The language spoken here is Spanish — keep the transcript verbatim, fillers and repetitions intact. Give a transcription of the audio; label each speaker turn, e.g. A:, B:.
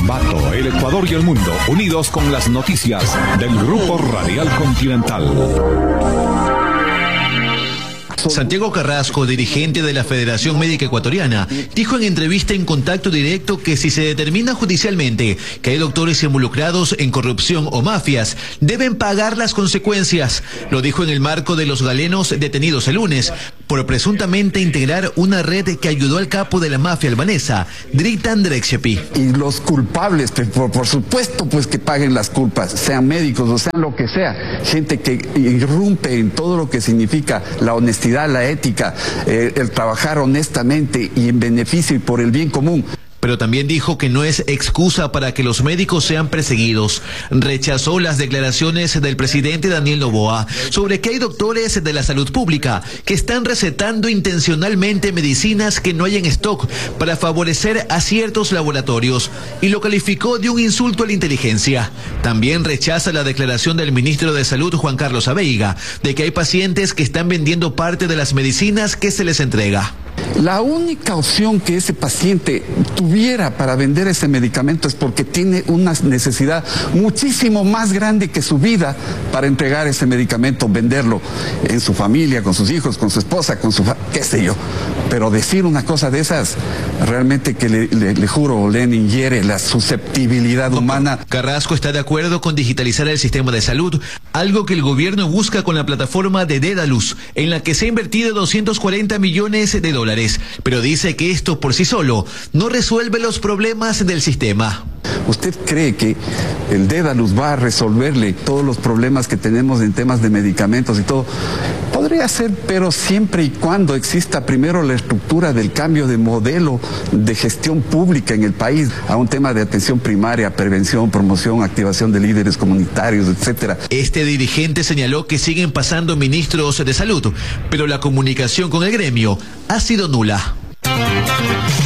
A: Ambato, el Ecuador y el mundo, unidos con las noticias del Grupo Radial Continental.
B: Santiago Carrasco, dirigente de la Federación Médica Ecuatoriana, dijo en entrevista en Contacto Directo que si se determina judicialmente que hay doctores involucrados en corrupción o mafias, deben pagar las consecuencias. Lo dijo en el marco de los galenos detenidos el lunes por presuntamente integrar una red que ayudó al capo de la mafia albanesa, Dritan Drexepi.
C: Y los culpables, por, por supuesto, pues que paguen las culpas, sean médicos o sean lo que sea, gente que irrumpe en todo lo que significa la honestidad, la ética, eh, el trabajar honestamente y en beneficio y por el bien común.
B: Pero también dijo que no es excusa para que los médicos sean perseguidos. Rechazó las declaraciones del presidente Daniel Noboa sobre que hay doctores de la salud pública que están recetando intencionalmente medicinas que no hay en stock para favorecer a ciertos laboratorios y lo calificó de un insulto a la inteligencia. También rechaza la declaración del ministro de Salud, Juan Carlos Abeiga, de que hay pacientes que están vendiendo parte de las medicinas que se les entrega.
C: La única opción que ese paciente tuviera para vender ese medicamento es porque tiene una necesidad muchísimo más grande que su vida para entregar ese medicamento, venderlo en su familia, con sus hijos, con su esposa, con su... qué sé yo. Pero decir una cosa de esas, realmente que le, le, le juro, Lenin, hiere la susceptibilidad humana.
B: Carrasco está de acuerdo con digitalizar el sistema de salud, algo que el gobierno busca con la plataforma de Dedalus, en la que se ha invertido doscientos cuarenta millones de dólares, pero dice que esto por sí solo no resuelve los problemas del sistema.
C: ¿Usted cree que el Dedalus va a resolverle todos los problemas que tenemos en temas de medicamentos y todo? Podría ser, pero siempre y cuando exista primero la estructura del cambio de modelo de gestión pública en el país a un tema de atención primaria, prevención, promoción, activación de líderes comunitarios, etcétera.
B: Este dirigente señaló que siguen pasando ministros de salud, pero la comunicación con el gremio ha sido nula.